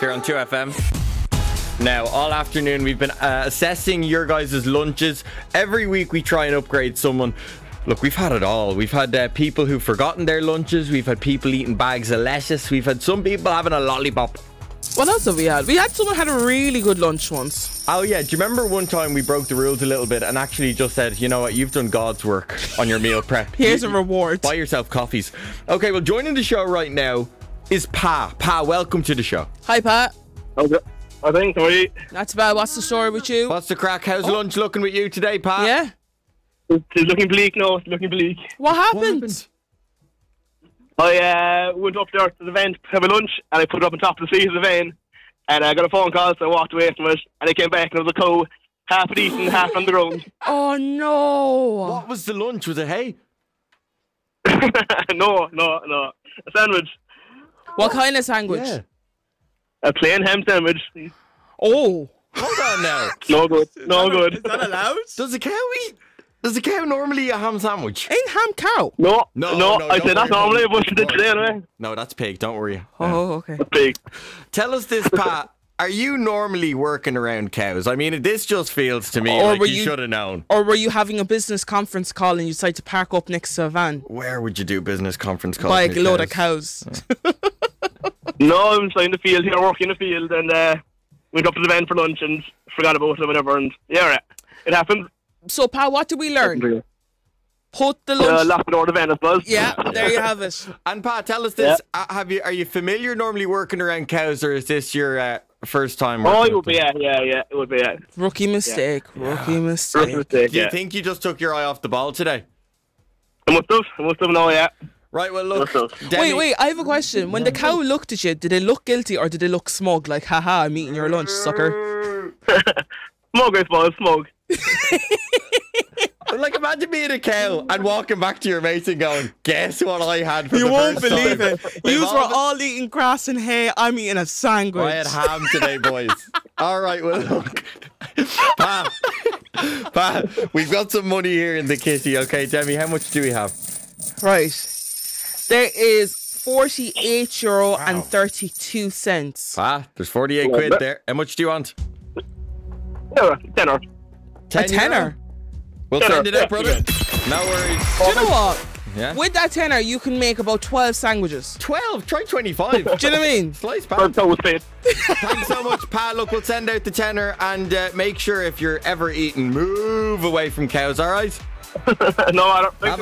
here on 2FM. Now, all afternoon we've been assessing your guys' lunches. Every week we try and upgrade someone. Look, we've had it all. We've had people who've forgotten their lunches. We've had people eating bags of lettuce. We've had some people having a lollipop. What else have we had? We had someone had a really good lunch once. Oh yeah, do you remember one time we broke the rules a little bit and actually just said, you know what, you've done God's work on your meal prep. Here's a reward. Buy yourself coffees. Okay, well, joining the show right now is Pa. Pa, welcome to the show. Hi, Pat. Okay. I think how are you? Not too bad. What's the story with you? What's the crack? How's lunch looking with you today, Pa? Yeah? It's looking bleak now. It's looking bleak. What happened? I went up there to the van to have a lunch, and I put it up on top of the seat of the van, and I got a phone call, so I walked away from it, and I came back, and there was a cow, half it eaten, half on the ground. Oh, no. What was the lunch? Was it hay? No. A sandwich. What kind of sandwich? Yeah. A plain ham sandwich. Oh. Hold on now. No good. No good. Is that allowed? Does a cow normally eat a ham sandwich? Ain't ham cow? No. No, I said that's normally, but Don't it's today worry. anyway. No, that's pig. Don't worry. Oh, okay. It's big. Tell us this, Pa. Are you normally working around cows? I mean, this just feels to me Or like were you you- should have known. Or were you having a business conference call and you decided to park up next to a van? Where would you do business conference calls? Buy with a load of cows. No, I'm inside the field here, working in the field, and went up to the van for lunch and forgot about it or whatever, and yeah, right. It happened. So, Pa, what did we learn? Put the lunch... Locked the door of the van, I suppose. Yeah, there you have it. And Pa, tell us this: are you familiar normally working around cows, or is this your first time? Oh, working it with would be, them? yeah. It would be, yeah. Rookie mistake. Rookie First mistake. mistake, Do you yeah. think you just took your eye off the ball today? I must have, no, yeah. Right. Well, look. Must Demi- Wait, I have a question. When the cow looked at you, did it look guilty or did it look smug? Like, haha, I'm eating your lunch, sucker. Smug, I suppose, smug. Like, imagine being a cow and walking back to your mates and going, "Guess what I had for You the won't first believe time?" it. We've You were been- all eating grass and hay. I'm eating a sandwich. I had ham today, boys. All right, well, look. Pa, we've got some money here in the kitty, okay? Demi, how much do we have? Right. There is €48 and 32 cents. Pa, there's 48 quid there. How much do you want? Yeah, tenner. A tenner. We'll send it out, brother. No worries. Do you know what? Yeah. With that tenner, you can make about 12 sandwiches. 12, try 25. Do you know what I mean? Slice, Or Pa. toast paste. Thanks so much, Pa. Look, we'll send out the tenner and make sure if you're ever eating, move away from cows, all right? No matter. Have a